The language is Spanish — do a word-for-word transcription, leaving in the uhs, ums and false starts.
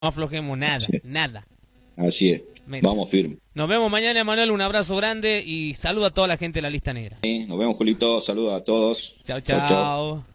No aflojemos nada, Así es. nada. Así es. Mente. Vamos firme. Nos vemos mañana, Emanuel. Un abrazo grande y saludo a toda la gente de la lista negra. Nos vemos, Julito. Saludos a todos. Chao, Chau, chau. chao.